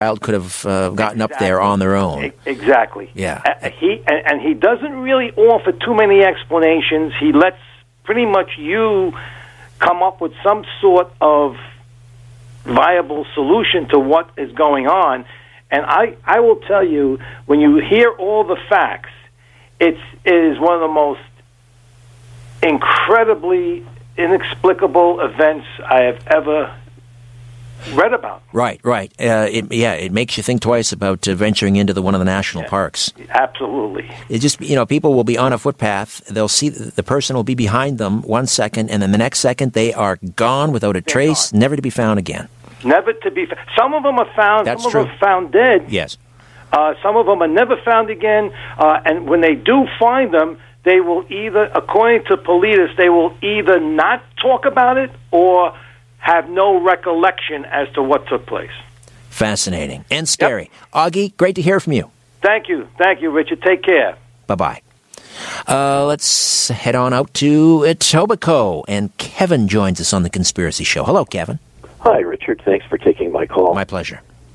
child could have gotten up there on their own. Exactly. Yeah. He doesn't really offer too many explanations. He lets pretty much you come up with some sort of viable solution to what is going on. And I will tell you, when you hear all the facts, it is one of the most incredibly inexplicable events I have ever read about. Right. It makes you think twice about venturing into one of the national parks. Absolutely. It just, people will be on a footpath. They'll see the person will be behind them 1 second, and then the next second they are gone without a trace, never to be found again. Never to be found. Some of them are found. That's some true. of them are found dead. Yes. Some of them are never found again. And when they do find them, they will either, according to police, they will either not talk about it or have no recollection as to what took place. Fascinating and scary. Yep. Augie, great to hear from you. Thank you, Richard. Take care. Bye-bye. Let's head on out to Etobicoke, and Kevin joins us on the Conspiracy Show. Hello, Kevin. Hi, Richard. Thanks for taking my call. My pleasure.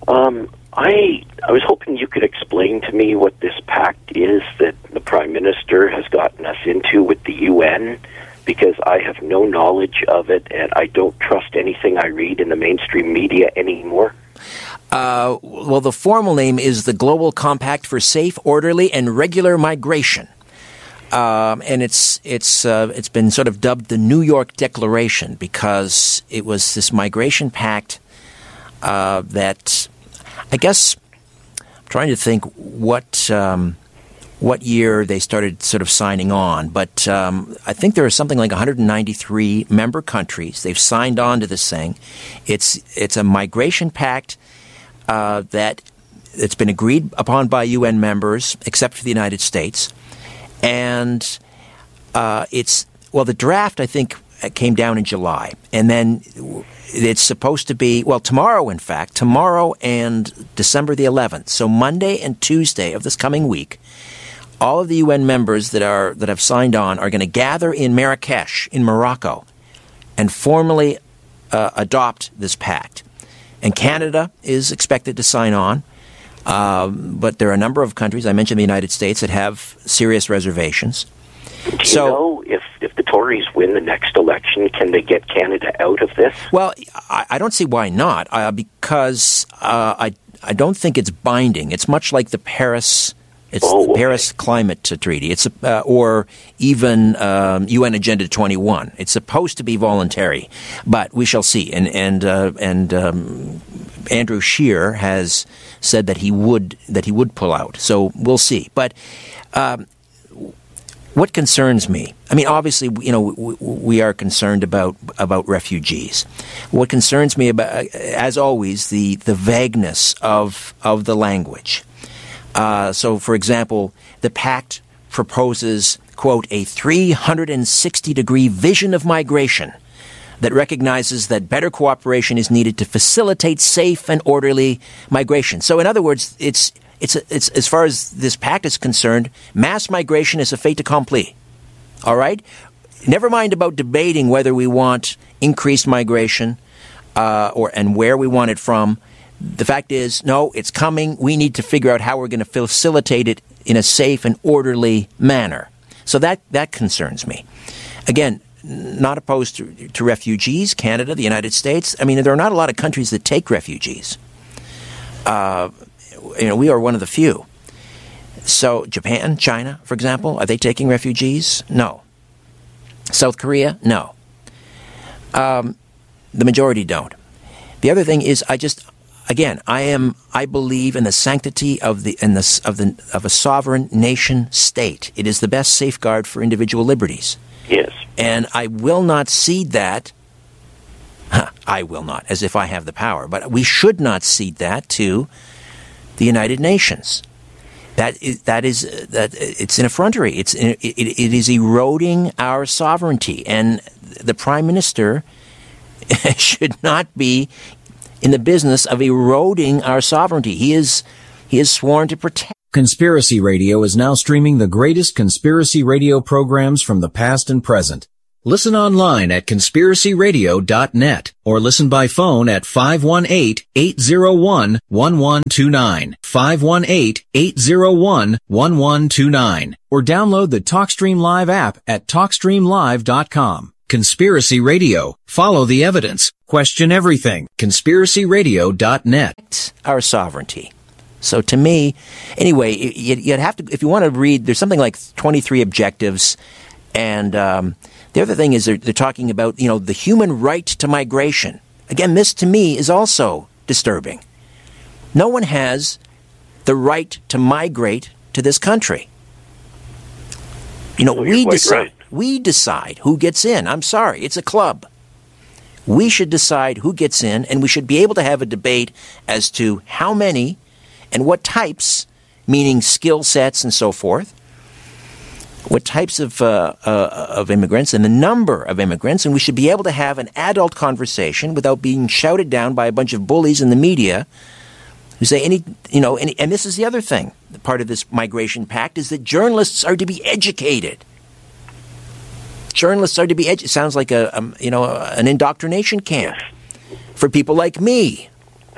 I was hoping you could explain to me what this pact is that the Prime Minister has gotten us into with the UN, because I have no knowledge of it, and I don't trust anything I read in the mainstream media anymore. Well, the formal name is the Global Compact for Safe, Orderly, and Regular Migration. And it's been sort of dubbed the New York Declaration because it was this migration pact that, I guess, I'm trying to think what year they started sort of signing on, but I think there are something like 193 member countries. They've signed on to this thing. It's a migration pact that it's been agreed upon by UN members, except for the United States. And the draft, I think, came down in July. And then it's supposed to be, tomorrow, in fact, tomorrow and December the 11th. So Monday and Tuesday of this coming week, all of the UN members that have signed on are going to gather in Marrakesh, in Morocco, and formally adopt this pact. And Canada is expected to sign on. But there are a number of countries, I mentioned the United States, that have serious reservations. Do you know if the Tories win the next election, can they get Canada out of this? Well, I don't see why not, because I don't think it's binding. It's much like the Paris Climate Treaty. It's or even UN Agenda 21. It's supposed to be voluntary, but we shall see. And Andrew Scheer has said that he would pull out. So we'll see. But what concerns me? I mean, obviously, we are concerned about refugees. What concerns me about, as always, the vagueness of the language. So, for example, the pact proposes, quote, a 360-degree vision of migration that recognizes that better cooperation is needed to facilitate safe and orderly migration. So, in other words, it's as far as this pact is concerned, mass migration is a fait accompli. All right? Never mind about debating whether we want increased migration and where we want it from. The fact is, no, it's coming. We need to figure out how we're going to facilitate it in a safe and orderly manner. So that concerns me. Again, not opposed to refugees, Canada, the United States. I mean, there are not a lot of countries that take refugees. We are one of the few. So Japan, China, for example, are they taking refugees? No. South Korea? No. The majority don't. The other thing is, I believe in the sanctity of a sovereign nation state. It is the best safeguard for individual liberties. Yes. And I will not cede that. I will not, as if I have the power. But we should not cede that to the United Nations. It's an effrontery. It is eroding our sovereignty, and the Prime Minister should not be in the business of eroding our sovereignty. He is sworn to protect. Conspiracy Radio is now streaming the greatest conspiracy radio programs from the past and present. Listen online at conspiracyradio.net or listen by phone at 518-801-1129, 518-801-1129, or download the TalkStream Live app at TalkStreamLive.com. Conspiracy Radio. Follow the evidence. Question everything. conspiracyradio.net. Our sovereignty. So to me, anyway, you'd have to, if you want to read, there's something like 23 objectives, and the other thing is they're talking about, the human right to migration. Again, this to me is also disturbing. No one has the right to migrate to this country. We decide who gets in. I'm sorry, it's a club. We should decide who gets in, and we should be able to have a debate as to how many and what types, meaning skill sets and so forth, what types of immigrants and the number of immigrants, and we should be able to have an adult conversation without being shouted down by a bunch of bullies in the media who say and this is the other thing. Part of this migration pact is that journalists are to be educated. Journalists are to be educated. Sounds like an indoctrination camp for people like me.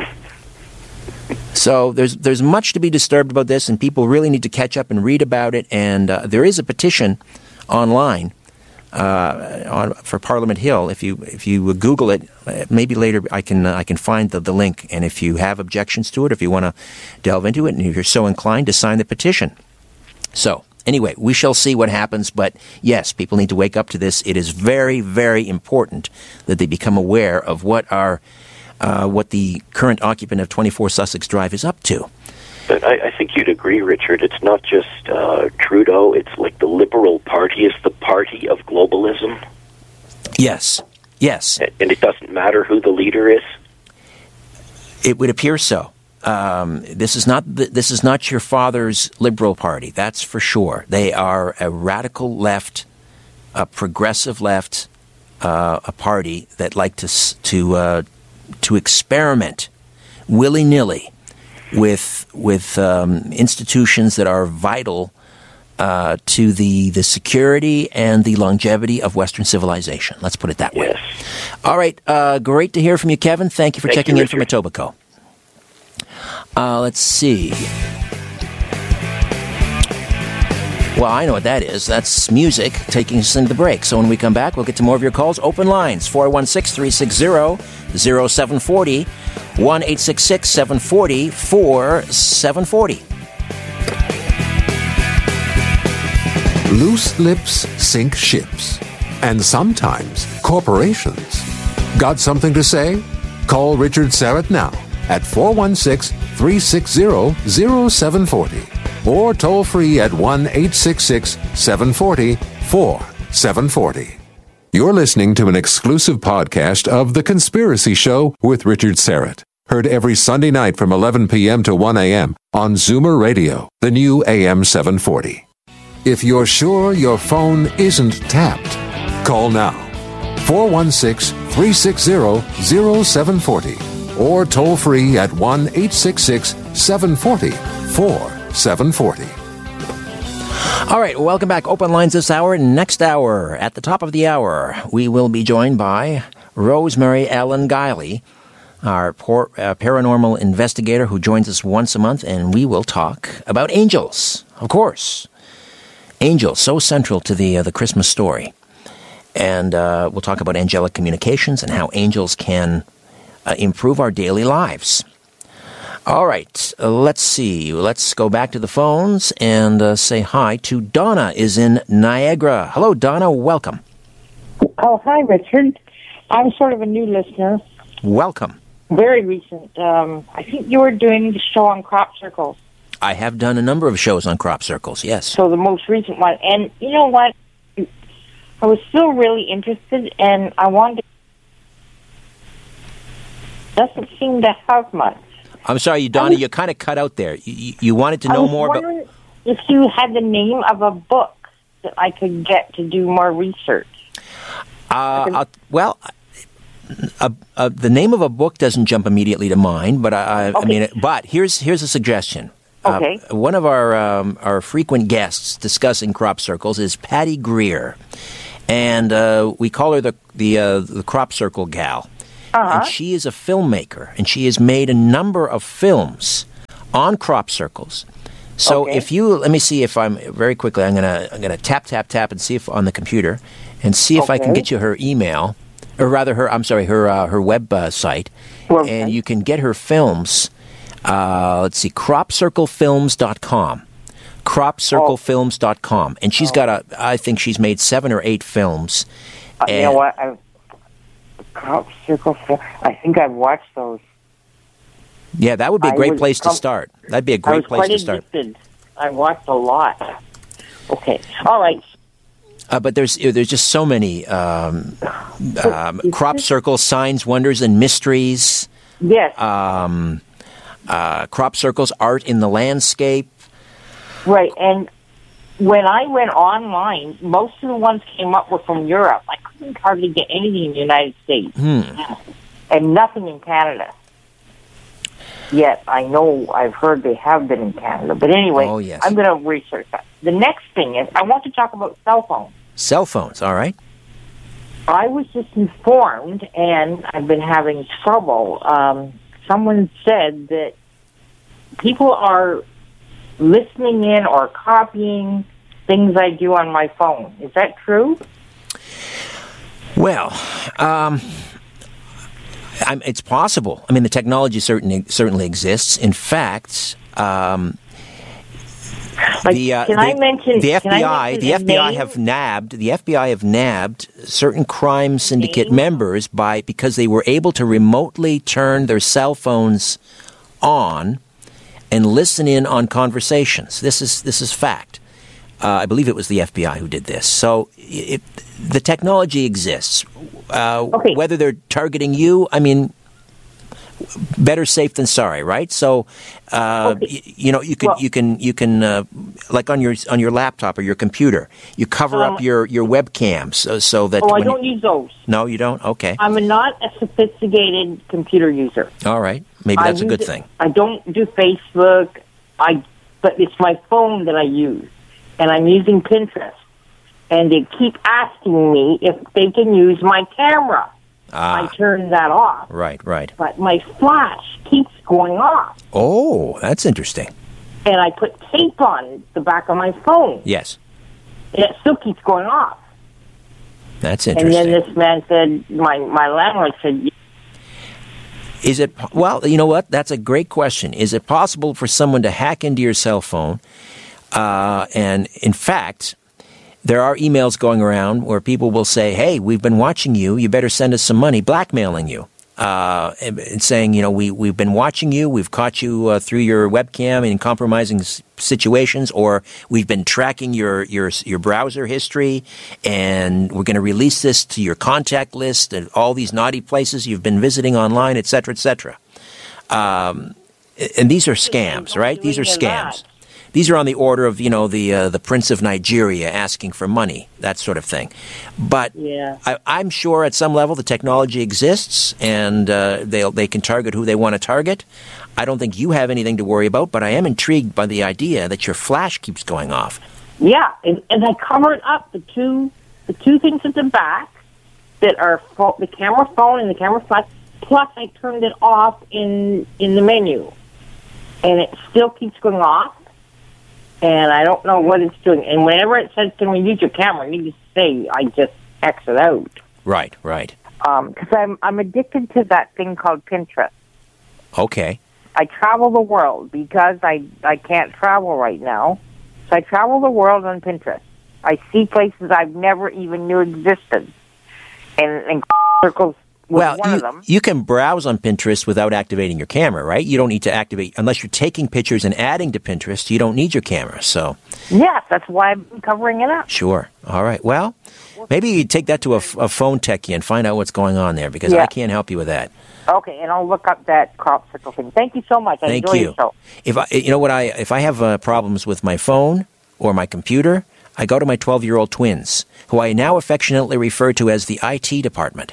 So there's much to be disturbed about this, and people really need to catch up and read about it. And there is a petition online for Parliament Hill. If you Google it, maybe later I can find the link. And if you have objections to it, if you want to delve into it, and if you're so inclined to sign the petition. So anyway, we shall see what happens. But yes, people need to wake up to this. It is very, very important that they become aware of what the current occupant of 24 Sussex Drive is up to. But I think you'd agree, Richard, it's not just Trudeau, it's like the Liberal Party is the party of globalism. Yes. And it doesn't matter who the leader is? It would appear so. This is not your father's Liberal Party, that's for sure. They are a radical left, a progressive left, a party that like to experiment willy-nilly with institutions that are vital to the security and the longevity of Western civilization. Let's put it that way. Yes. All right. Great to hear from you, Kevin. Thank you for checking in from Etobicoke. Let's see. Well, I know what that is. That's music taking us into the break. So when we come back, we'll get to more of your calls. Open lines, 416-360-0740, 1-866-740-4740. Loose lips sink ships, and sometimes corporations. Got something to say? Call Richard Syrett now at 416-360-0740 or toll free at 1-866-740-4740. You're listening to an exclusive podcast of The Conspiracy Show with Richard Syrett. Heard every Sunday night from 11 p.m. to 1 a.m. on Zoomer Radio, the new AM 740. If you're sure your phone isn't tapped, call now. 416-360-0740 or toll free at 1-866-740-4740. All right, welcome back. Open lines this hour. Next hour, at the top of the hour, we will be joined by Rosemary Ellen Guiley, our paranormal investigator who joins us once a month, and we will talk about angels, of course. Angels, so central to the Christmas story. And we'll talk about angelic communications and how angels can improve our daily lives. All right, let's see. Let's go back to the phones and say hi to Donna is in Niagara. Hello, Donna. Welcome. Oh, hi, Richard. I'm sort of a new listener. Welcome. Very recent. I think you were doing the show on crop circles. I have done a number of shows on crop circles, yes. So the most recent one. And you know what? I was still really interested, and I wanted to... Doesn't seem to have much. I'm sorry, Donna, you kind of cut out there. You wanted to know more about... I was wondering if you had the name of a book that I could get to do more research. The name of a book doesn't jump immediately to mind, but but here's a suggestion. Okay. One of our frequent guests discussing crop circles is Patty Greer. and we call her the Crop Circle gal. And she is a filmmaker, and she has made a number of films on crop circles. So if you let me see if I'm very quickly. I'm gonna tap and see if on the computer and see if I can get you her email, or rather her web site, and you can get her films. Let's see, cropcirclefilms.com. cropcirclefilms.com, and she's got I think she's made 7 or 8 films. You know what? Crop Circle Film. I think I've watched those. Yeah, that would be a great place to start. That'd be a great place to start. I watched a lot. Okay, all right. But there's just so many crop circles, signs, wonders, and mysteries. Yes. Crop circles, art in the landscape. Right, and when I went online, most of the ones came up were from Europe. I couldn't hardly get anything in the United States, and nothing in Canada. Yet I've heard they have been in Canada. But anyway, I'm going to research that. The next thing is I want to talk about cell phones. Cell phones, all right. I was just informed, and I've been having trouble. Someone said that people are listening in or copying things I do on my phone. Is that true? Well, it's possible. I mean, the technology certainly exists. In fact, the FBI have nabbed certain crime syndicate members because they were able to remotely turn their cell phones on and listen in on conversations. This is fact. I believe it was the FBI who did this. So the technology exists. Whether they're targeting you, I mean, better safe than sorry, right? So, you can like on your laptop or your computer, you cover up your webcams so that. I don't use those. No, you don't. Okay. I'm not a sophisticated computer user. All right, maybe that's a good thing. I don't do Facebook. But it's my phone that I use, and I'm using Pinterest, and they keep asking me if they can use my camera. I turned that off. Right. But my flash keeps going off. Oh, that's interesting. And I put tape on the back of my phone. Yes. And it still keeps going off. That's interesting. And then this man said, my landlord said... Is it... Well, you know what? That's a great question. Is it possible for someone to hack into your cell phone? And in fact... There are emails going around where people will say, hey, we've been watching you. You better send us some money, blackmailing you, and saying, we've been watching you. We've caught you through your webcam in compromising situations, or we've been tracking your browser history, and we're going to release this to your contact list and all these naughty places you've been visiting online, et cetera, et cetera. And these are scams, right? These are scams. These are on the order of, the Prince of Nigeria asking for money, that sort of thing. But I'm sure at some level the technology exists, and they can target who they want to target. I don't think you have anything to worry about, but I am intrigued by the idea that your flash keeps going off. Yeah, and I covered up the two things at the back that are the camera phone and the camera flash, plus I turned it off in the menu, and it still keeps going off. And I don't know what it's doing. And whenever it says, can we use your camera, you just say, I just X it out. Right. Because I'm addicted to that thing called Pinterest. Okay. I travel the world because I can't travel right now. So I travel the world on Pinterest. I see places I've never even knew existed. And circles. Well, you can browse on Pinterest without activating your camera, right? You don't need to activate, unless you're taking pictures and adding to Pinterest, you don't need your camera, so. Yes, that's why I'm covering it up. Sure. All right. Well, maybe you take that to a phone techie and find out what's going on there, because I can't help you with that. Okay, and I'll look up that crop circle thing. Thank you so much. I enjoy your show. If I have problems with my phone or my computer, I go to my 12-year-old twins, who I now affectionately refer to as the IT department.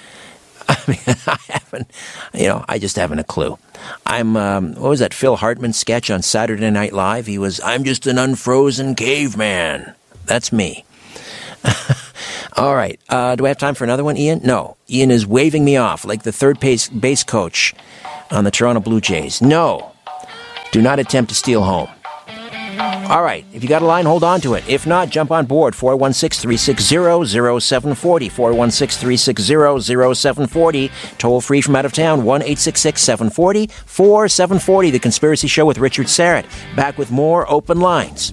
I mean, I just haven't a clue. What was that Phil Hartman sketch on Saturday Night Live? I'm just an unfrozen caveman. That's me. All right. Do I have time for another one, Ian? No. Ian is waving me off like the third base coach on the Toronto Blue Jays. No. Do not attempt to steal home. All right. If you got a line, hold on to it. If not, jump on board. 416-360-0740. 416-360-0740. Toll free from out of town. 1-866-740-4740. The Conspiracy Show with Richard Syrett. Back with more open lines.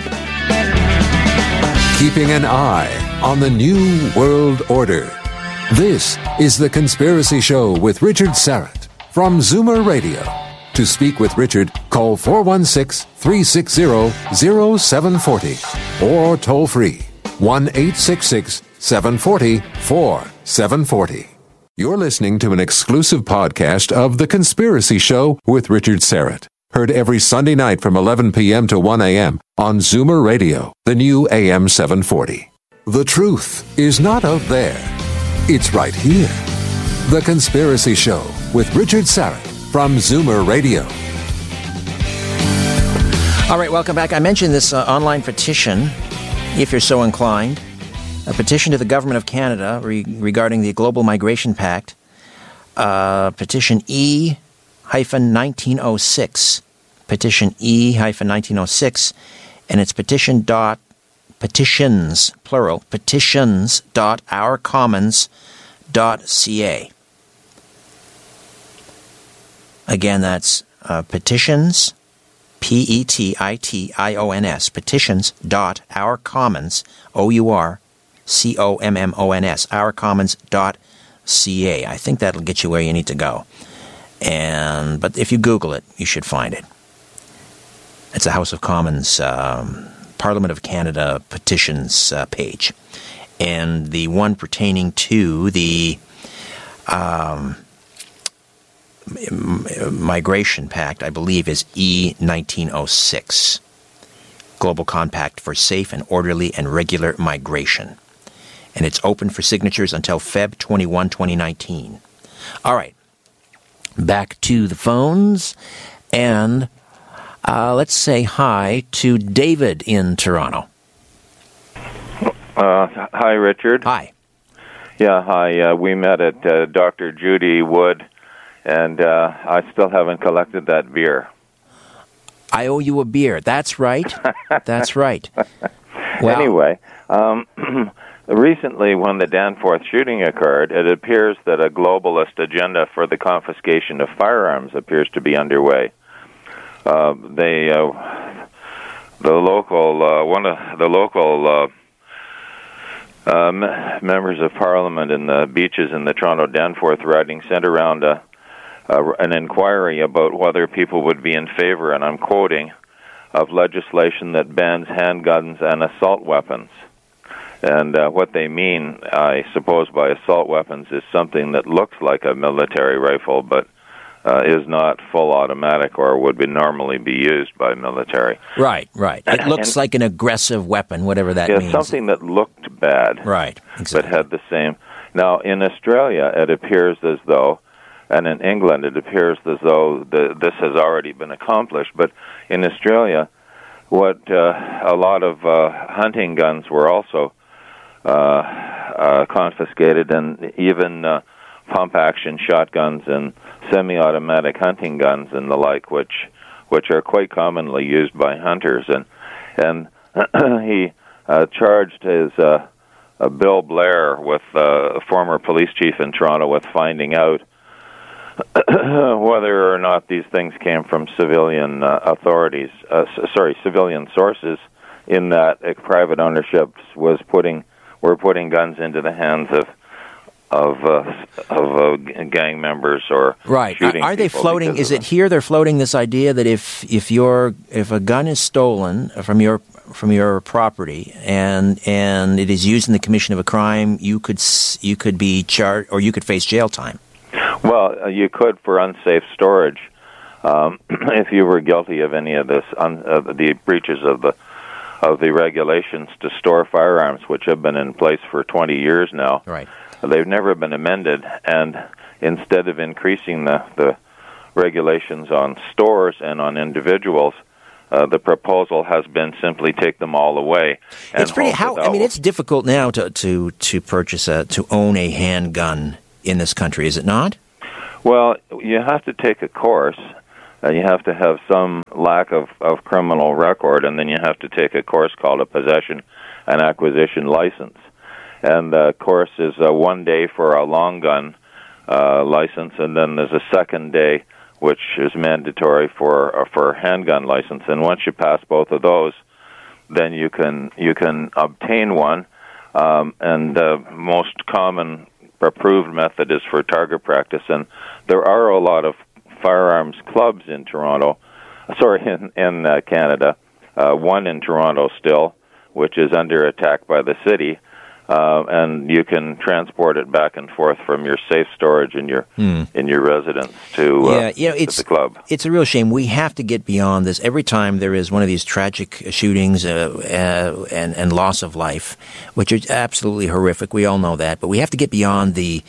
Keeping an eye on the New World Order. This is The Conspiracy Show with Richard Syrett from Zoomer Radio. To speak with Richard, call 416-360-0740 or toll free 1-866-740-4740. You're listening to an exclusive podcast of The Conspiracy Show with Richard Syrett. Heard every Sunday night from 11 p.m. to 1 a.m. on Zoomer Radio, the new AM 740. The truth is not out there. It's right here. The Conspiracy Show with Richard Syrett from Zoomer Radio. All right, welcome back. I mentioned this online petition, if you're so inclined, a petition to the Government of Canada regarding the Global Migration Pact, petition E-1906, petition E-1906, and it's petitions, plural, petitions.ourcommons.ca. Again, that's petitions, P-E-T-I-T-I-O-N-S, petitions.ourcommons, O-U-R-C-O-M-M-O-N-S, ourcommons.ca. I think that'll get you where you need to go. But if you Google it, you should find it. It's a House of Commons, Parliament of Canada petitions page. And the one pertaining to the Migration Pact, I believe, is E-1906, Global Compact for Safe and Orderly and Regular Migration. And it's open for signatures until Feb 21, 2019. All right, back to the phones, and let's say hi to David in Toronto. Hi, Richard. Hi. Yeah, hi. We met at Dr. Judy Wood, and I still haven't collected that beer. I owe you a beer. That's right. That's right. Well, anyway, recently when the Danforth shooting occurred, it appears that a globalist agenda for the confiscation of firearms appears to be underway. Members of Parliament in the beaches in the Toronto Danforth riding sent around an inquiry about whether people would be in favor, and I'm quoting, of legislation that bans handguns and assault weapons. And what they mean, I suppose, by assault weapons is something that looks like a military rifle, but is not full automatic or would normally be used by military. Right. It looks like an aggressive weapon, whatever that means. Something that looked bad. Right, exactly. But had the same. Now, in Australia, it appears as though, and in England, it appears as though this has already been accomplished, but in Australia, a lot of hunting guns were also confiscated, and even pump-action shotguns and semi-automatic hunting guns and the like, which are quite commonly used by hunters. And he charged his Bill Blair, with a former police chief in Toronto, with finding out whether or not these things came from civilian civilian sources, in that private ownership were putting guns into the hands of gang members or right. Shooting Are they floating? Is it here they're floating this idea that if a gun is stolen from your property and it is used in the commission of a crime, you could be charged, or you could face jail time? Well, you could for unsafe storage if you were guilty of any of this, the breaches of the regulations to store firearms, which have been in place for 20 years now. Right. They've never been amended, and instead of increasing the regulations on stores and on individuals, the proposal has been simply take them all away. And it's pretty. It's difficult now to purchase to own a handgun in this country, is it not? Well, you have to take a course. You have to have some lack of criminal record, and then you have to take a course called a possession and acquisition license. And the course is 1 day for a long gun license, and then there's a second day which is mandatory for a handgun license. And once you pass both of those, then you can obtain one. And the most common approved method is for target practice. And there are a lot of firearms clubs in Canada. One in Toronto still, which is under attack by the city. And you can transport it back and forth from your safe storage in your residence to the club. It's a real shame. We have to get beyond this. Every time there is one of these tragic shootings and loss of life, which is absolutely horrific, we all know that. But we have to get beyond the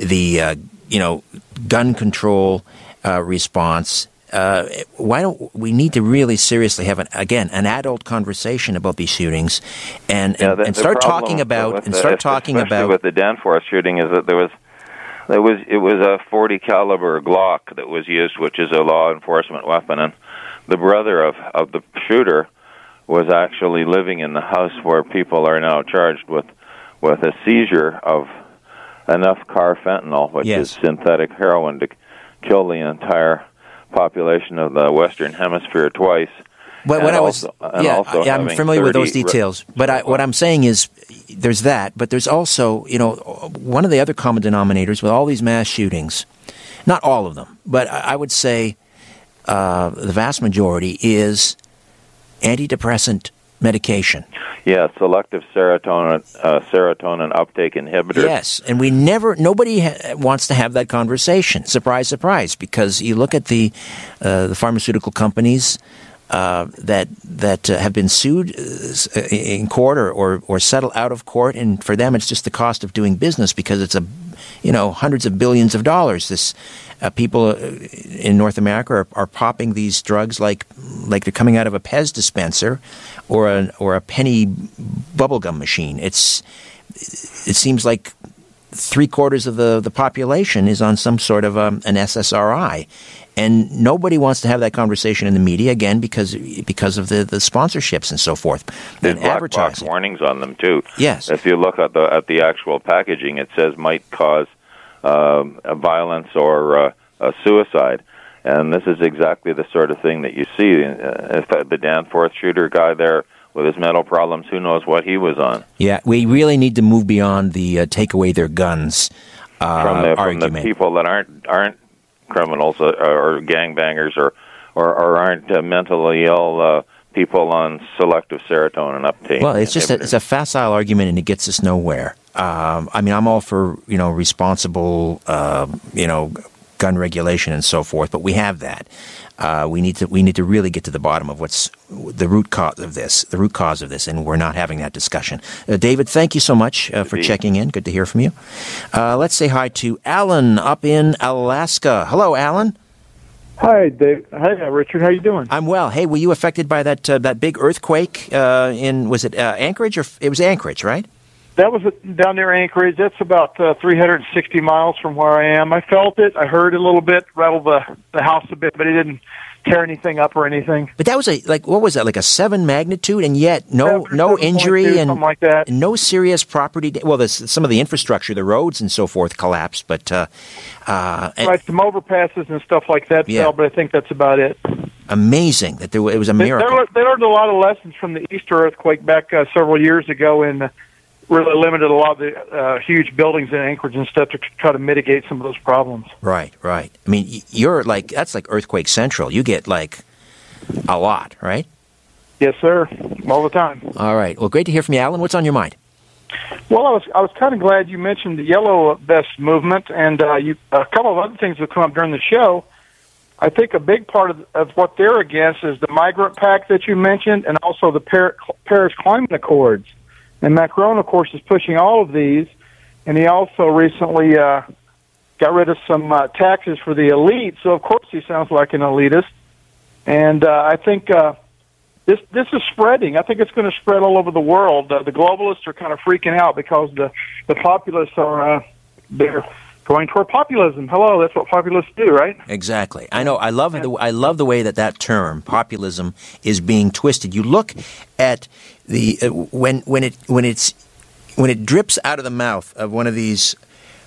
gun control response. Why don't we need to really seriously have an adult conversation about these shootings and start talking about especially with the Danforth shooting is that it was a .40 caliber Glock that was used, which is a law enforcement weapon, and the brother of the shooter was actually living in the house where people are now charged with a seizure of enough carfentanil, which is synthetic heroin, to kill the entire population of the Western Hemisphere twice. But I'm familiar with those details. But what I'm saying is, there's that. But there's also, one of the other common denominators with all these mass shootings. Not all of them, but I would say the vast majority is antidepressant medication. Yeah, selective serotonin uptake inhibitor. Yes, and nobody wants to have that conversation. Surprise, surprise, because you look at the pharmaceutical companies that have been sued in court or settle out of court, and for them it's just the cost of doing business because it's hundreds of billions of dollars. This people in North America are popping these drugs like they're coming out of a Pez dispenser or a penny bubblegum machine. It seems like 3/4 of the population is on some sort of an SSRI, and nobody wants to have that conversation in the media again because of the sponsorships and so forth. There's black box warnings on them too. Yes, if you look at the actual packaging, it says might cause a violence or a suicide. And this is exactly the sort of thing that you see. If the Danforth shooter guy there with his mental problems, who knows what he was on? Yeah, we really need to move beyond the take away their guns argument. From the people that aren't criminals or gangbangers or aren't mentally ill people on selective serotonin uptake. Well, it's just it's a facile argument, and it gets us nowhere. I'm all for responsible gun regulation and so forth, but we have that. We need to really get to the bottom of what's the root cause of this, and we're not having that discussion. David, thank you so much for checking in. Good to hear from you. Let's say hi to Alan up in Alaska. Hello, Alan. Hi, Dave. Hi, Richard. How you doing? I'm well. Hey, were you affected by that big earthquake was it Anchorage? Or it was Anchorage, right? That was down near Anchorage. That's about 360 miles from where I am. I felt it. I heard it a little bit, rattled the house a bit, but it didn't tear anything up or anything. But that was what was that, like a 7 magnitude, and yet no injury and like that. No serious property. Well, some of the infrastructure, the roads and so forth collapsed, but right, some overpasses and stuff like that fell, but I think that's about it. Amazing that it was a miracle. They learned a lot of lessons from the Easter earthquake back several years ago, and really limited a lot of the huge buildings in Anchorage and stuff to try to mitigate some of those problems. Right. I mean, that's like Earthquake Central. You get a lot, right? Yes, sir. All the time. All right. Well, great to hear from you, Alan. What's on your mind? Well, I was kind of glad you mentioned the Yellow Vest movement, and a couple of other things that come up during the show. I think a big part of what they're against is the Migrant Pact that you mentioned, and also the Paris Climate Accords. And Macron, of course, is pushing all of these, and he also recently got rid of some taxes for the elite. So, of course, he sounds like an elitist. And I think this is spreading. I think it's going to spread all over the world. The globalists are kind of freaking out because the populists are they're going toward populism. Hello, that's what populists do, right? Exactly. I know. I love the way that term populism is being twisted. You look at the when it drips out of the mouth of one of these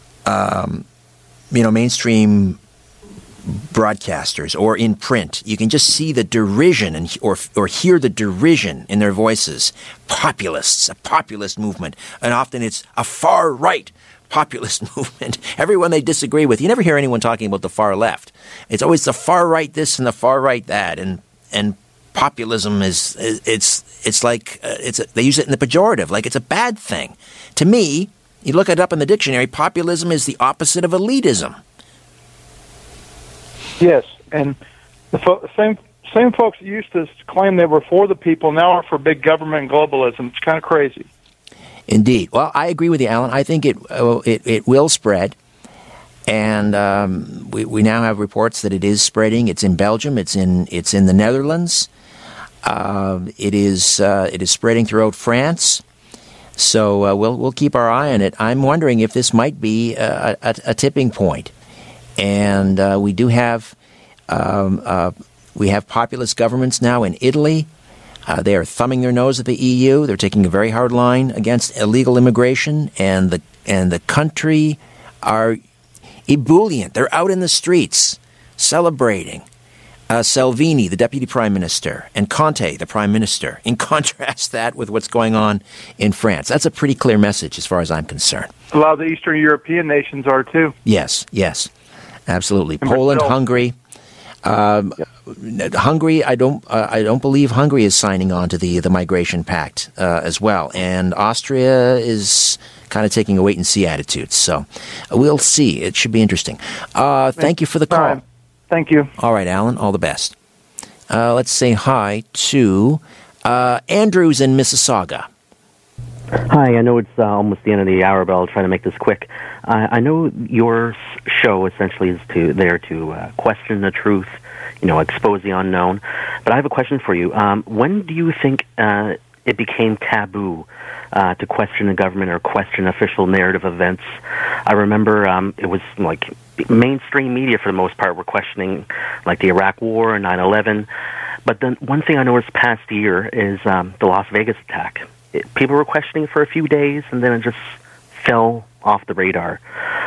mainstream broadcasters or in print, you can just see the derision or hear the derision in their voices. Populists, a populist movement, and often it's a far right populist movement. Everyone they disagree with. You never hear anyone talking about the far left. It's always the far right this and the far right that, and populism is they use it in the pejorative, like it's a bad thing. To me, you look it up in the dictionary, populism is the opposite of elitism. Yes, and the same folks that used to claim they were for the people now are for big government and globalism. It's kind of crazy. Indeed. Well, I agree with you, Alan. I think it will spread, and we now have reports that it is spreading. It's in Belgium. It's in the Netherlands. It is spreading throughout France. So we'll keep our eye on it. I'm wondering if this might be a tipping point. And we do have populist governments now in Italy. They are thumbing their nose at the EU. They're taking a very hard line against illegal immigration, and the country are ebullient. They're out in the streets celebrating. Salvini, the deputy prime minister, and Conte, the prime minister. In contrast that with what's going on in France. That's a pretty clear message as far as I'm concerned. A lot of the Eastern European nations are too. Yes, absolutely. Poland, Hungary. Hungary, I don't believe Hungary is signing on to the Migration Pact as well, and Austria is kind of taking a wait and see attitude. So we'll see. It should be interesting. Thank you for the call. Thank you. All right, Alan. All the best. Let's say hi to Andrews in Mississauga. Hi, I know it's almost the end of the hour, but I'll try to make this quick. I know your show essentially is there to question the truth, expose the unknown. But I have a question for you. When do you think it became taboo to question the government or question official narrative events? I remember it was like mainstream media for the most part were questioning like the Iraq War and 9/11. But then one thing I noticed past year is the Las Vegas attack. People were questioning it for a few days, and then it just fell off the radar.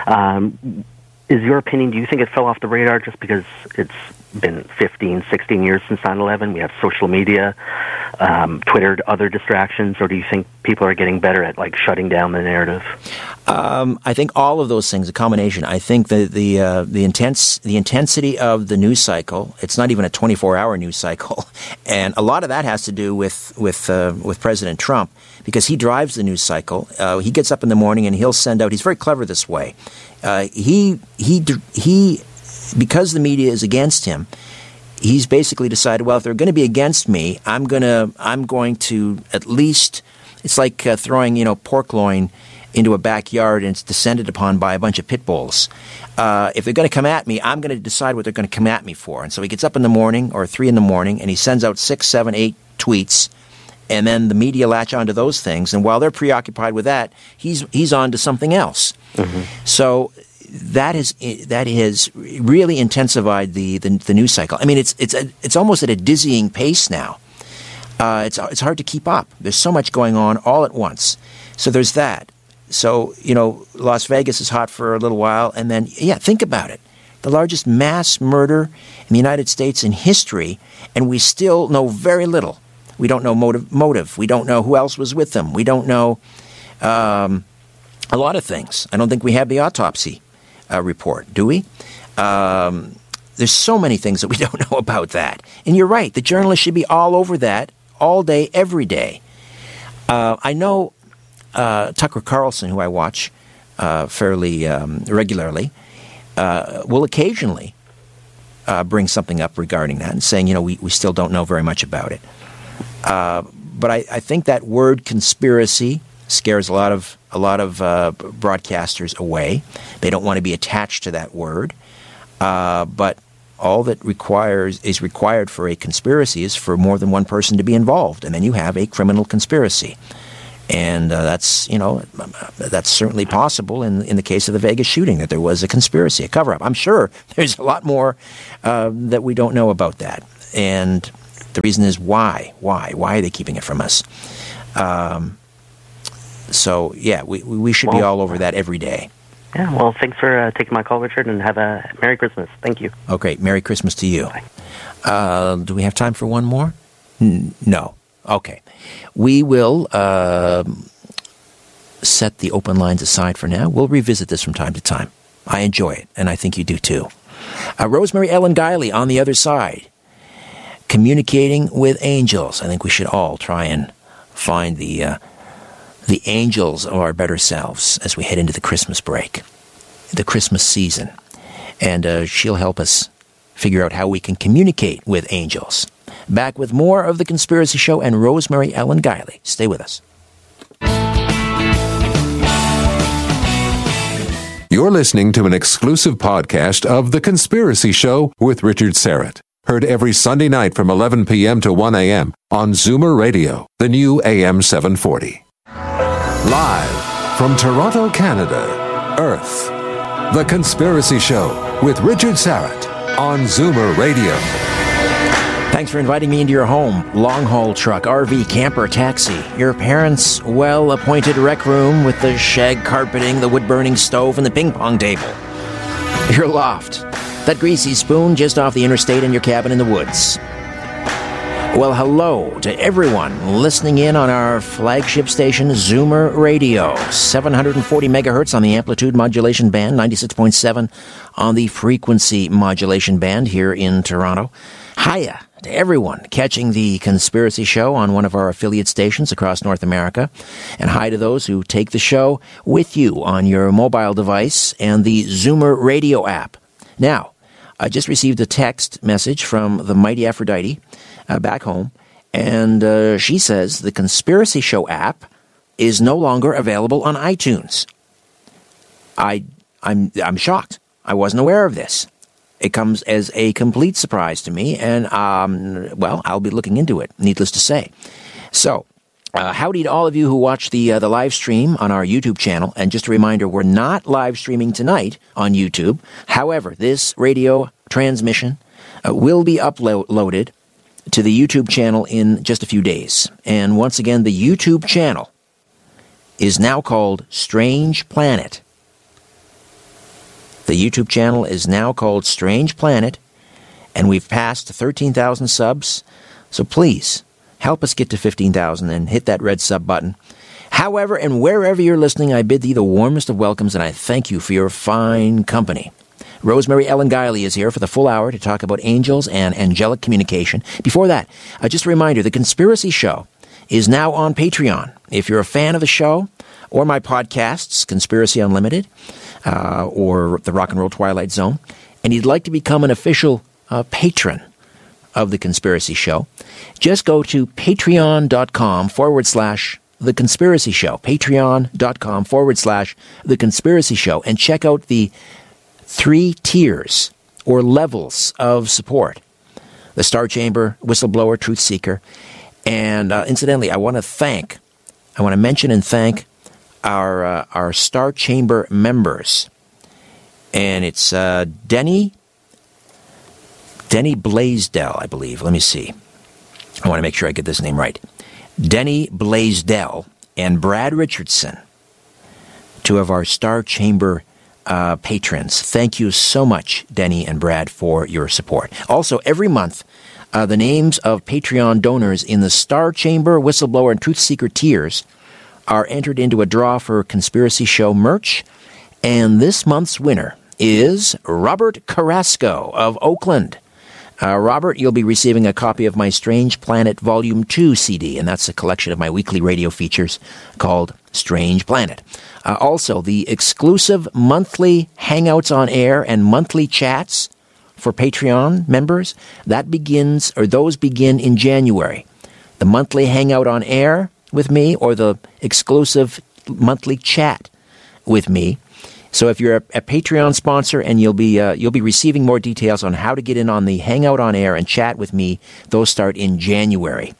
Is your opinion, do you think it fell off the radar just because it's been 15, 16 years since 9/11? We have social media, Twitter, other distractions, or do you think people are getting better at like shutting down the narrative? I think all of those things, a combination. I think the intensity of the news cycle. It's not even a 24-hour news cycle, and a lot of that has to do with President Trump because he drives the news cycle. He gets up in the morning and he'll send out. He's very clever this way. He because the media is against him, he's basically decided, well, if they're going to be against me, I'm going to at least, it's like throwing, pork loin into a backyard and it's descended upon by a bunch of pit bulls. If they're going to come at me, I'm going to decide what they're going to come at me for. And so he gets up in the morning or 3 a.m. and he sends out 6, 7, 8 tweets. And then the media latch onto those things. And while they're preoccupied with that, he's on to something else. Mm-hmm. So that has really intensified the news cycle. I mean, it's almost at a dizzying pace now. It's hard to keep up. There's so much going on all at once. So there's that. So, Las Vegas is hot for a little while. And then, think about it. The largest mass murder in the United States in history. And we still know very little. We don't know motive. We don't know who else was with them. We don't know a lot of things. I don't think we have the autopsy report, do we? There's so many things that we don't know about that. And you're right. The journalists should be all over that all day, every day. I know Tucker Carlson, who I watch fairly regularly, will occasionally bring something up regarding that and saying, we still don't know very much about it. But I think that word conspiracy scares a lot of broadcasters away. They don't want to be attached to that word. But All that is required for a conspiracy is for more than one person to be involved, and then you have a criminal conspiracy. And that's certainly possible in the case of the Vegas shooting, that there was a conspiracy, a cover-up. I'm sure there's a lot more that we don't know about that. And the reason is why? Why are they keeping it from us? So, yeah, we should be all over that every day. Yeah, well, thanks for taking my call, Richard, and have a Merry Christmas. Thank you. Okay, Merry Christmas to you. Bye. Do we have time for one more? No. Okay. We will set the open lines aside for now. We'll revisit this from time to time. I enjoy it, and I think you do too. Rosemary Ellen Guiley on the other side, communicating with angels. I think we should all try and find the angels of our better selves as we head into the Christmas break, the Christmas season. And she'll help us figure out how we can communicate with angels. Back with more of The Conspiracy Show and Rosemary Ellen Guiley. Stay with us. You're listening to an exclusive podcast of The Conspiracy Show with Richard Syrett. Heard every Sunday night from 11 p.m. to 1 a.m. on Zoomer Radio, the new AM 740. Live from Toronto, Canada, Earth. The Conspiracy Show with Richard Syrett on Zoomer Radio. Thanks for inviting me into your home. Long-haul truck, RV, camper, taxi. Your parents' well-appointed rec room with the shag carpeting, the wood-burning stove, and the ping-pong table. Your loft. That greasy spoon just off the interstate in your cabin in the woods. Well, hello to everyone listening in on our flagship station, Zoomer Radio. 740 megahertz on the amplitude modulation band, 96.7 on the frequency modulation band here in Toronto. Hiya to everyone catching the Conspiracy Show on one of our affiliate stations across North America. And hi to those who take the show with you on your mobile device and the Zoomer Radio app. Now, I just received a text message from the mighty Aphrodite back home, and she says the Conspiracy Show app is no longer available on iTunes. I'm shocked. I wasn't aware of this. It comes as a complete surprise to me, and I'll be looking into it, needless to say. So, howdy to all of you who watch the live stream on our YouTube channel. And just a reminder, we're not live streaming tonight on YouTube. However, this radio transmission will be uploaded to the YouTube channel in just a few days. And once again, the YouTube channel is now called Strange Planet. The YouTube channel is now called Strange Planet, and we've passed 13,000 subs. So please, help us get to 15,000 and hit that red sub button. However, and wherever you're listening, I bid thee the warmest of welcomes, and I thank you for your fine company. Rosemary Ellen Guiley is here for the full hour to talk about angels and angelic communication. Before that, just a reminder, The Conspiracy Show is now on Patreon. If you're a fan of the show or my podcasts, Conspiracy Unlimited or The Rock and Roll Twilight Zone, and you'd like to become an official patron of The Conspiracy Show, just go to patreon.com/The Conspiracy Show, patreon.com/The Conspiracy Show, and check out the 3 tiers or levels of support. The Star Chamber, Whistleblower, Truth Seeker. And incidentally, I want to mention and thank our Star Chamber members. And it's Denny Blaisdell, I believe. Let me see. I want to make sure I get this name right. Denny Blaisdell and Brad Richardson, 2 of our Star Chamber patrons. Thank you so much, Denny and Brad, for your support. Also, every month, the names of Patreon donors in the Star Chamber, Whistleblower, and Truth Seeker tiers are entered into a draw for Conspiracy Show merch. And this month's winner is Robert Carrasco of Oakland. Robert, you'll be receiving a copy of my Strange Planet Volume 2 CD, and that's a collection of my weekly radio features called Strange Planet. Also, the exclusive monthly Hangouts on Air and monthly chats for Patreon members, those begin in January. The monthly Hangout on Air with me or the exclusive monthly chat with me So if you're a Patreon sponsor, and you'll be receiving more details on how to get in on the Hangout on Air and chat with me, those start in January.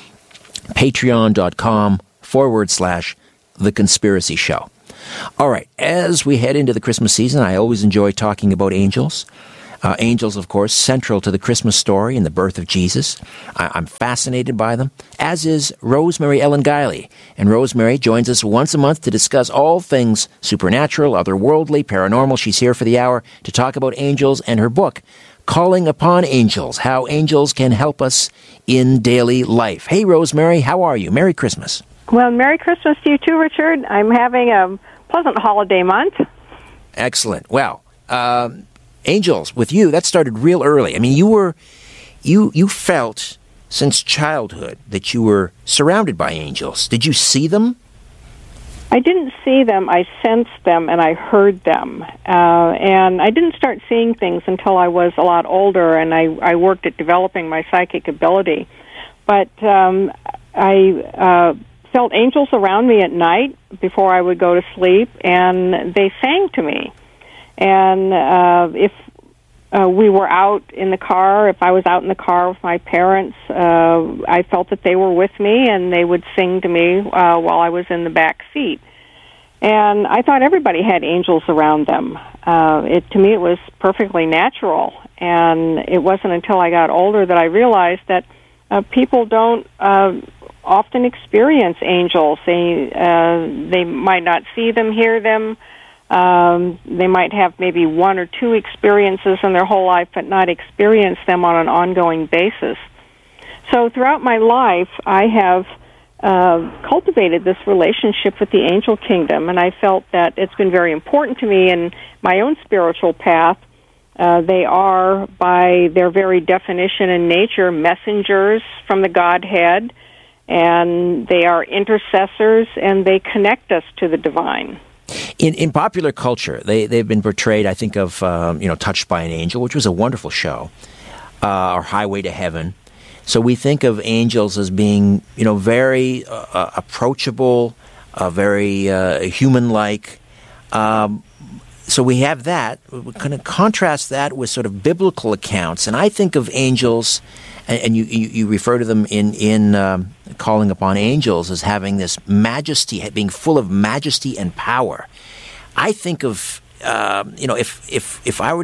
Patreon.com/The Conspiracy Show. All right, as we head into the Christmas season, I always enjoy talking about angels. Angels, of course, central to the Christmas story and the birth of Jesus. I'm fascinated by them, as is Rosemary Ellen Guiley. And Rosemary joins us once a month to discuss all things supernatural, otherworldly, paranormal. She's here for the hour to talk about angels and her book, Calling Upon Angels, How Angels Can Help Us in Daily Life. Hey, Rosemary, how are you? Merry Christmas. Well, Merry Christmas to you too, Richard. I'm having a pleasant holiday month. Excellent. Well, angels, with you, that started real early. I mean, you felt since childhood that you were surrounded by angels. Did you see them? I didn't see them. I sensed them and I heard them. And I didn't start seeing things until I was a lot older, and I worked at developing my psychic ability. But I felt angels around me at night before I would go to sleep, and they sang to me. And if we were out in the car, if I was out in the car with my parents, I felt that they were with me, and they would sing to me while I was in the back seat. And I thought everybody had angels around them. To me, it was perfectly natural. And it wasn't until I got older that I realized that people don't often experience angels. They might not see them, hear them. They might have maybe one or two experiences in their whole life, but not experience them on an ongoing basis. So throughout my life, I have cultivated this relationship with the angel kingdom, and I felt that it's been very important to me in my own spiritual path. They are, by their very definition and nature, messengers from the Godhead, and they are intercessors, and they connect us to the divine. In popular culture, they've been portrayed, I think of, Touched by an Angel, which was a wonderful show, or Highway to Heaven. So we think of angels as being, very approachable, very human-like. So we have that. We kind of contrast that with sort of biblical accounts, and I think of angels, and you refer to them in Calling Upon Angels as having this majesty, being full of majesty and power. I think of if I were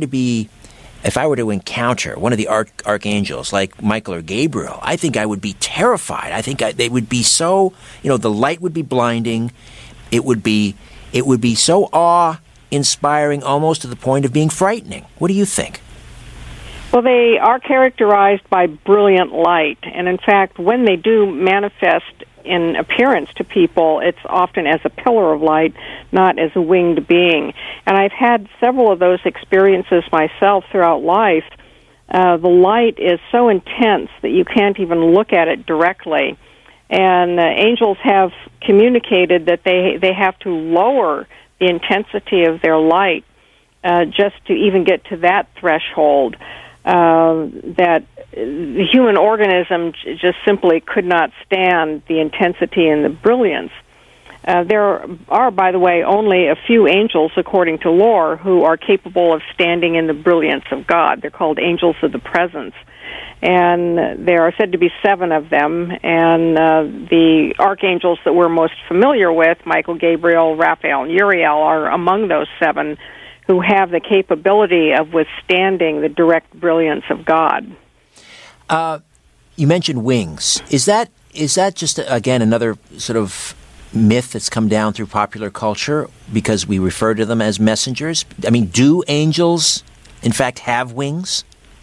to encounter one of the archangels like Michael or Gabriel, I think I would be terrified. I think they would be so, the light would be blinding. It would be so awe-inspiring, almost to the point of being frightening. What do you think? Well, they are characterized by brilliant light, and in fact, when they do manifest in appearance to people, it's often as a pillar of light, not as a winged being. And I've had several of those experiences myself throughout life. The light is so intense that you can't even look at it directly. And angels have communicated that they have to lower the intensity of their light just to even get to that threshold. That the human organism just simply could not stand the intensity and the brilliance. There are, by the way, only a few angels, according to lore, who are capable of standing in the brilliance of God. They're called angels of the presence. And there are said to be 7 of them, and the archangels that we're most familiar with, Michael, Gabriel, Raphael, and Uriel, are among those 7 who have the capability of withstanding the direct brilliance of God. You mentioned wings. Is that just, again, another sort of myth that's come down through popular culture because we refer to them as messengers? I mean, do angels, in fact, have wings?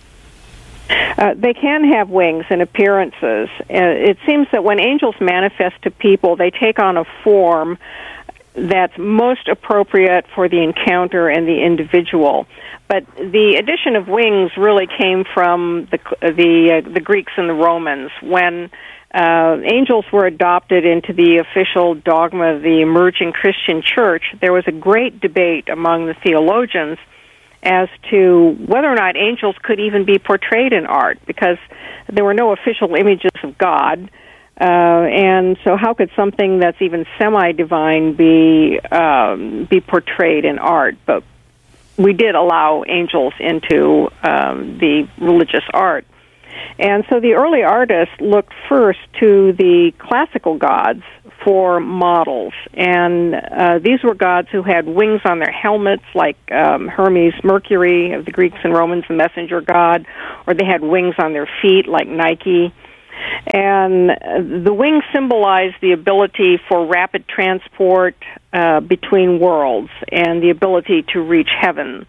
They can have wings and appearances. It seems that when angels manifest to people, they take on a form that's most appropriate for the encounter and the individual. But the addition of wings really came from the Greeks and the Romans. When angels were adopted into the official dogma of the emerging Christian church, there was a great debate among the theologians as to whether or not angels could even be portrayed in art, because there were no official images of God. And so how could something that's even semi-divine be portrayed in art? But we did allow angels into the religious art. And so the early artists looked first to the classical gods for models. And these were gods who had wings on their helmets, like Hermes, Mercury of the Greeks and Romans, the messenger god, or they had wings on their feet, like Nike. And the wings symbolized the ability for rapid transport between worlds and the ability to reach heaven.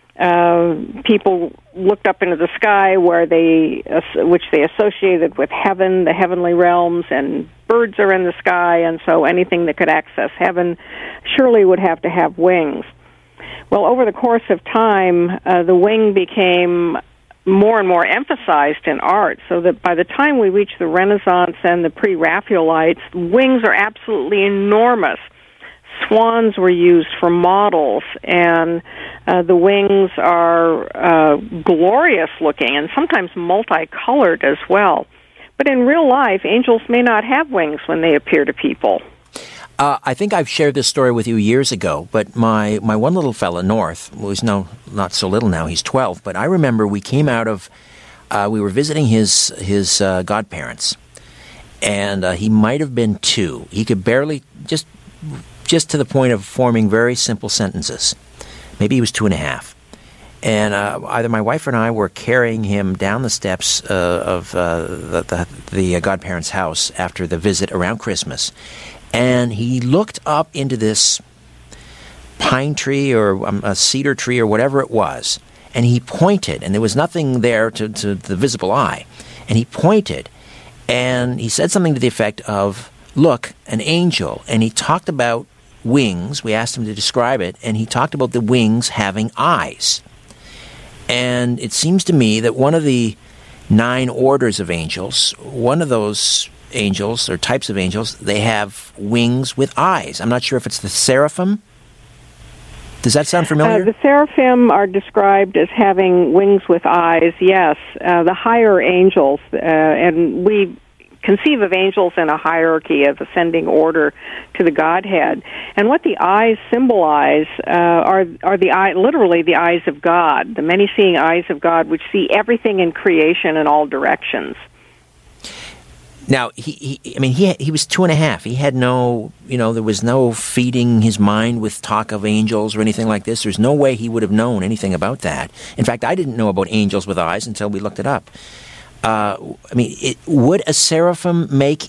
People looked up into the sky which they associated with heaven, the heavenly realms, and birds are in the sky, and so anything that could access heaven surely would have to have wings. Well, over the course of time, the wing became more and more emphasized in art, so that by the time we reach the Renaissance and the pre-Raphaelites, wings are absolutely enormous. Swans were used for models, and the wings are glorious looking and sometimes multicolored as well. But in real life, angels may not have wings when they appear to people. I think I've shared this story with you years ago, but my one little fella, North, who's now not so little now, he's 12, but I remember we came out of, we were visiting his godparents, and he might have been 2. He could barely, just to the point of forming very simple sentences. Maybe he was 2.5. And either my wife and I were carrying him down the steps of the godparents' house after the visit around Christmas, and he looked up into this pine tree or a cedar tree or whatever it was, and he pointed, and there was nothing there to the visible eye, and he pointed, and he said something to the effect of, "Look, an angel," and he talked about wings. We asked him to describe it, and he talked about the wings having eyes. And it seems to me that one of the 9 orders of angels, one of those angels or types of angels, they have wings with eyes. I'm not sure if it's the seraphim. Does that sound familiar? The seraphim are described as having wings with eyes, yes. The higher angels, and we conceive of angels in a hierarchy of ascending order to the Godhead. And what the eyes symbolize are literally the eyes of God, the many-seeing eyes of God, which see everything in creation in all directions. Now, he was 2.5. He had no, there was no feeding his mind with talk of angels or anything like this. There's no way he would have known anything about that. In fact, I didn't know about angels with eyes until we looked it up. Would a seraphim make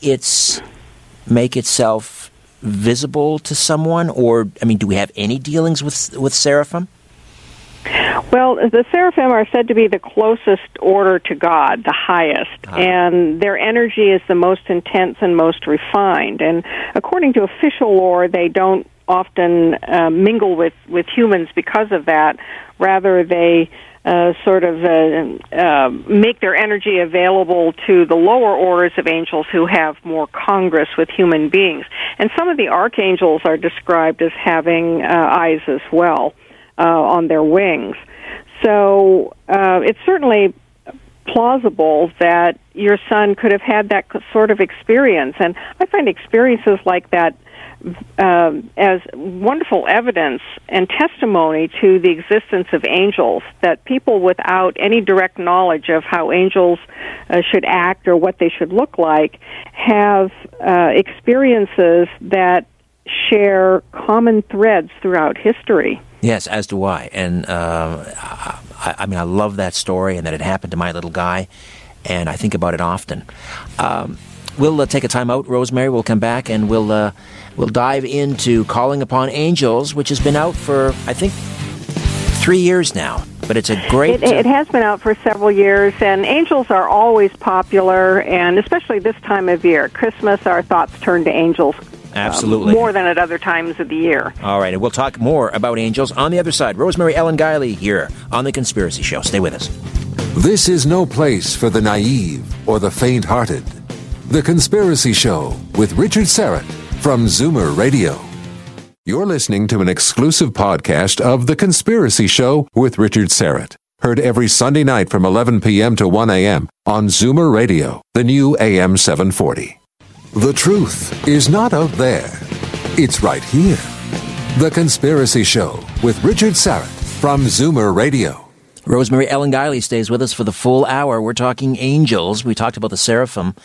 itself visible to someone, or do we have any dealings with seraphim? Well, the seraphim are said to be the closest order to God, the highest, and their energy is the most intense and most refined. And according to official lore, they don't often mingle with humans because of that. Rather, they make their energy available to the lower orders of angels who have more congress with human beings. And some of the archangels are described as having eyes as well on their wings. So it's certainly plausible that your son could have had that sort of experience. And I find experiences like that as wonderful evidence and testimony to the existence of angels, that people without any direct knowledge of how angels should act or what they should look like have experiences that share common threads throughout history. Yes, as do I. And I love that story and that it happened to my little guy, and I think about it often. We'll take a time out, Rosemary. We'll come back and we'll dive into Calling Upon Angels, which has been out for, I think, 3 years now. But it's a great... It has been out for several years, and angels are always popular, and especially this time of year. Christmas, our thoughts turn to angels. Absolutely. More than at other times of the year. All right, and we'll talk more about angels on the other side. Rosemary Ellen Guiley here on The Conspiracy Show. Stay with us. This is no place for the naive or the faint-hearted. The Conspiracy Show with Richard Syrett from Zoomer Radio. You're listening to an exclusive podcast of The Conspiracy Show with Richard Syrett. Heard every Sunday night from 11 p.m. to 1 a.m. on Zoomer Radio, the new AM 740. The truth is not out there. It's right here. The Conspiracy Show with Richard Syrett from Zoomer Radio. Rosemary Ellen Guiley stays with us for the full hour. We're talking angels. We talked about the seraphim.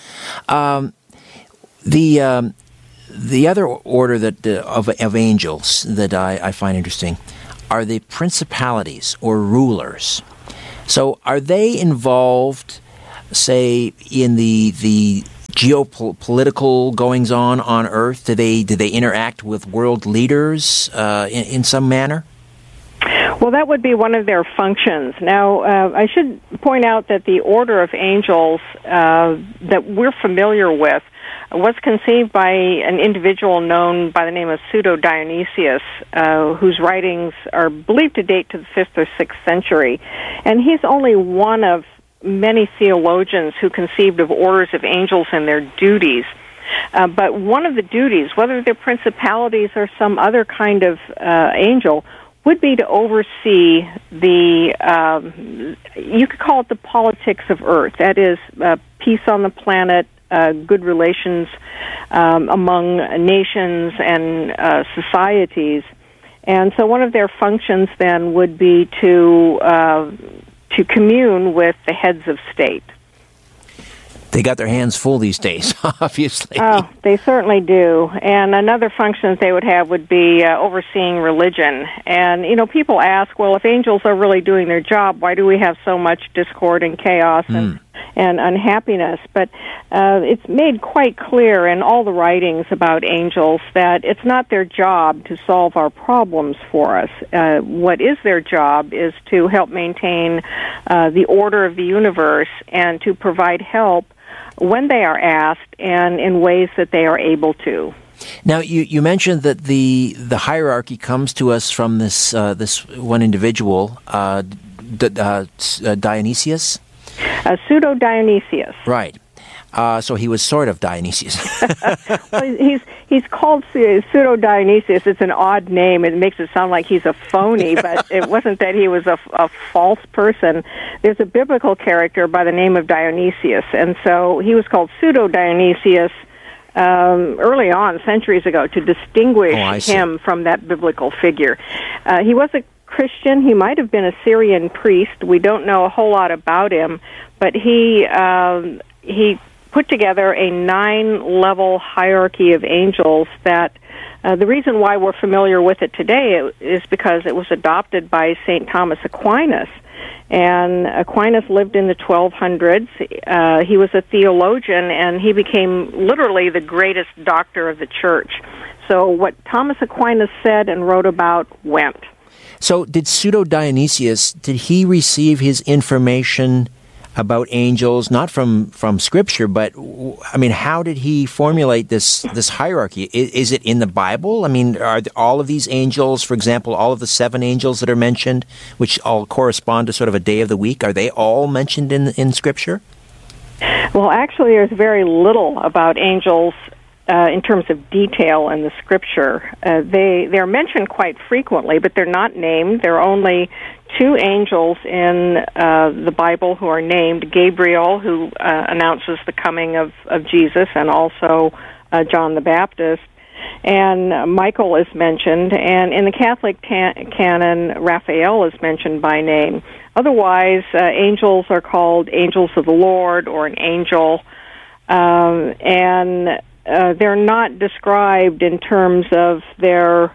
The other order that of angels that I find interesting are the principalities or rulers. So are they involved, say, in the geopolitical goings-on Earth? Do they interact with world leaders in some manner? Well, that would be one of their functions. Now, I should point out that the order of angels that we're familiar with was conceived by an individual known by the name of Pseudo-Dionysius, whose writings are believed to date to the 5th or 6th century. And he's only one of many theologians who conceived of orders of angels and their duties. But one of the duties, whether they're principalities or some other kind of angel, would be to oversee the, you could call it the politics of Earth. That is, peace on the planet, good relations among nations and societies. And so one of their functions then would be to commune with the heads of state. They got their hands full these days, obviously. Oh, they certainly do. And another function that they would have would be overseeing religion. And, you know, people ask, well, if angels are really doing their job, why do we have so much discord and chaos and unhappiness? But it's made quite clear in all the writings about angels that it's not their job to solve our problems for us. What is their job is to help maintain the order of the universe and to provide help when they are asked and in ways that they are able to. Now, you mentioned that the hierarchy comes to us from this one individual, Dionysius? Pseudo-Dionysius. Right. So he was sort of Dionysius. Well, he's called Pseudo-Dionysius. It's an odd name. It makes it sound like he's a phony, but it wasn't that he was a false person. There's a biblical character by the name of Dionysius, and so he was called Pseudo-Dionysius early on, centuries ago, to distinguish him from that biblical figure. He was a Christian. He might have been a Syrian priest. We don't know a whole lot about him, but he put together a 9-level hierarchy of angels that the reason why we're familiar with it today is because it was adopted by St. Thomas Aquinas. And Aquinas lived in the 1200s. He was a theologian, and he became literally the greatest doctor of the church. So what Thomas Aquinas said and wrote about went. So did Pseudo-Dionysius, did he receive his information about angels, not from Scripture, but, I mean, how did he formulate this hierarchy? Is it in the Bible? I mean, are all of these angels, for example, all of the 7 angels that are mentioned, which all correspond to sort of a day of the week, are they all mentioned in Scripture? Well, actually, there's very little about angels in terms of detail in the Scripture. They're mentioned quite frequently, but they're not named. There are only 2 angels in the Bible who are named: Gabriel, who announces the coming of Jesus, and also John the Baptist. And Michael is mentioned, and in the Catholic canon, Raphael is mentioned by name. Otherwise, angels are called angels of the Lord or an angel, and they're not described in terms of their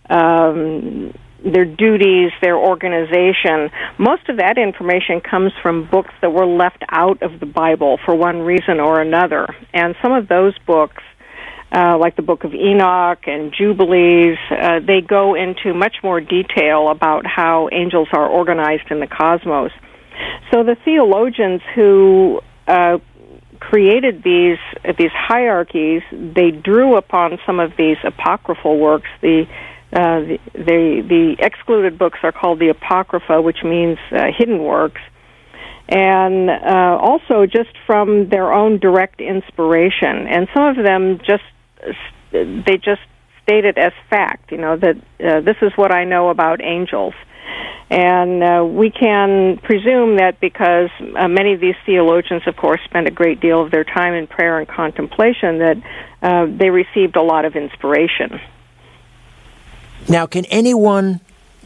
duties, their organization. Most of that information comes from books that were left out of the Bible for one reason or another. And some of those books, like the Book of Enoch and Jubilees, they go into much more detail about how angels are organized in the cosmos. So the theologians who created these hierarchies, they drew upon some of these apocryphal works. The excluded books are called the Apocrypha, which means hidden works, and also just from their own direct inspiration. And some of them just state it as fact, that this is what I know about angels. And we can presume that because many of these theologians, of course, spend a great deal of their time in prayer and contemplation, that they received a lot of inspiration. Now, can anyone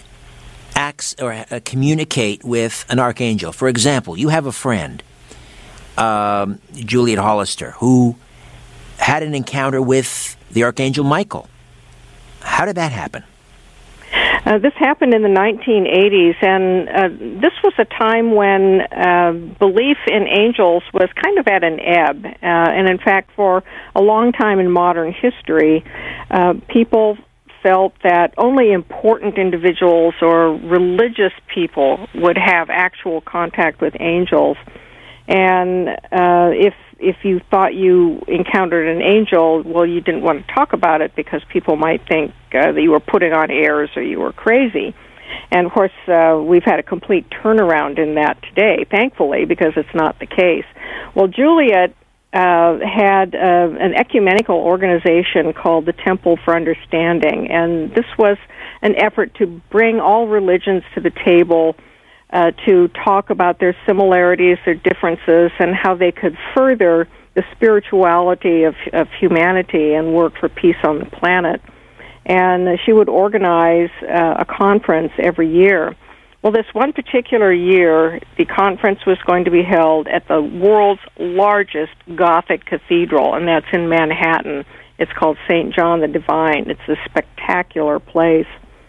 communicate with an archangel? For example, you have a friend, Juliet Hollister, who had an encounter with the Archangel Michael. How did that happen? This happened in the 1980s, and this was a time when belief in angels was kind of at an ebb. And in fact, for a long time in modern history, people felt that only important individuals or religious people would have actual contact with angels. And if you thought you encountered an angel, well, you didn't want to talk about it because people might think that you were putting on airs or you were crazy. And, of course, we've had a complete turnaround in that today, thankfully, because it's not the case. Well, Juliet had an ecumenical organization called the Temple for Understanding, and this was an effort to bring all religions to the table to talk about their similarities, their differences, and how they could further the spirituality of humanity and work for peace on the planet. And she would organize a conference every year. Well, this one particular year, the conference was going to be held at the world's largest Gothic cathedral, and that's in Manhattan. It's called St. John the Divine. It's a spectacular place.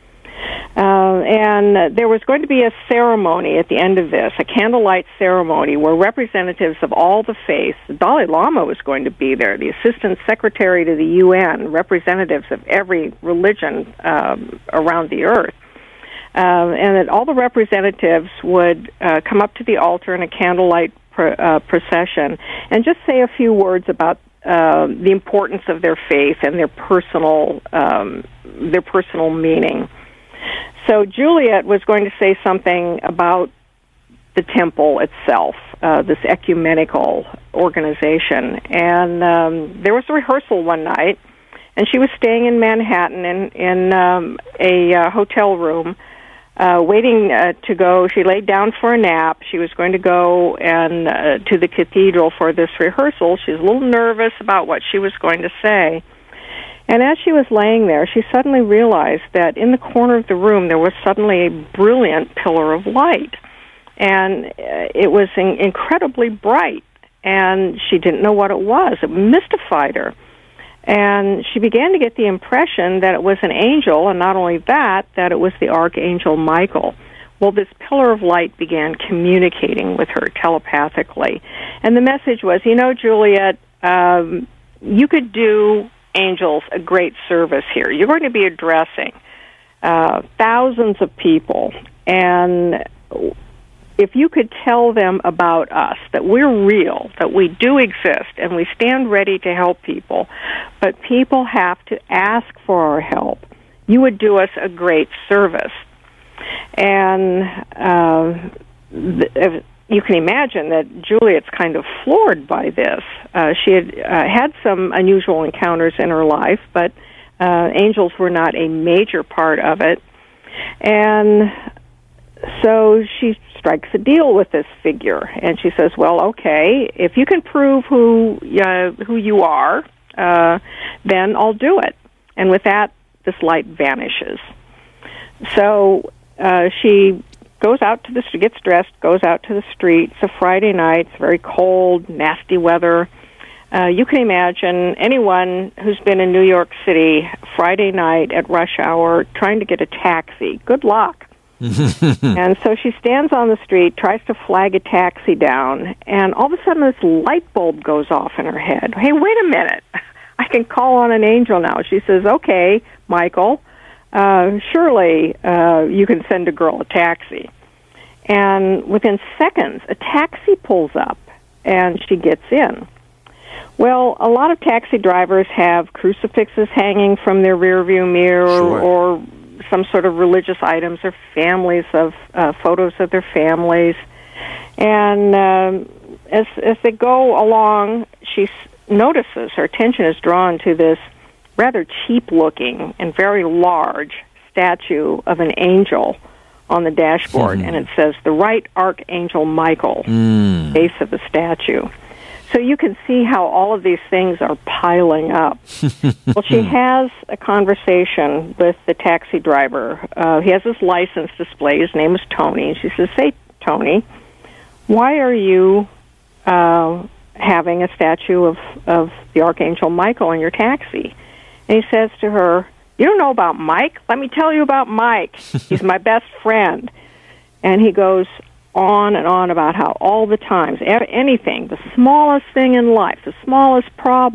And there was going to be a ceremony at the end of this, a candlelight ceremony where representatives of all the faiths, the Dalai Lama was going to be there, the Assistant Secretary to the UN, representatives of every religion around the earth. And that all the representatives would come up to the altar in a candlelight procession and just say a few words about the importance of their faith and their personal meaning. So Juliet was going to say something about the temple itself, this ecumenical organization. And there was a rehearsal one night, and she was staying in Manhattan in a hotel room, waiting to go. She laid down for a nap. She was going to go and to the cathedral for this rehearsal. She was a little nervous about what she was going to say. And as she was laying there, she suddenly realized that in the corner of the room there was suddenly a brilliant pillar of light. And it was incredibly bright, and she didn't know what it was. It mystified her. And she began to get the impression that it was an angel, and not only that it was the Archangel Michael. Well, this pillar of light began communicating with her telepathically. And the message was, Juliet, you could do angels a great service here. You're going to be addressing thousands of people, and if you could tell them about us, that we're real, that we do exist, and we stand ready to help people, but people have to ask for our help, you would do us a great service. And you can imagine that Juliet's kind of floored by this. She had had some unusual encounters in her life, but angels were not a major part of it. And so she strikes a deal with this figure, and she says, well, okay, if you can prove who you are, then I'll do it. And with that, this light vanishes. So she goes out to gets dressed, goes out to the street. It's a Friday night. It's very cold, nasty weather. You can imagine anyone who's been in New York City Friday night at rush hour trying to get a taxi. Good luck. And so she stands on the street, tries to flag a taxi down, and all of a sudden this light bulb goes off in her head. Hey, wait a minute. I can call on an angel now. She says, okay, Michael, surely you can send a girl a taxi. And within seconds, a taxi pulls up, and she gets in. Well, a lot of taxi drivers have crucifixes hanging from their rearview mirror, sure, or some sort of religious items, or families of photos of their families. And as they go along, she notices her attention is drawn to this rather cheap-looking and very large statue of an angel on the dashboard, and it says, the right Archangel Michael, base of the statue. So you can see how all of these things are piling up. Well, she has a conversation with the taxi driver. He has his license display. His name is Tony. She says, "Say, Tony, why are you having a statue of the Archangel Michael in your taxi?" And he says to her, "You don't know about Mike? Let me tell you about Mike. He's my best friend." And he goes on and on about how all the times, anything, the smallest thing in life, the smallest problem,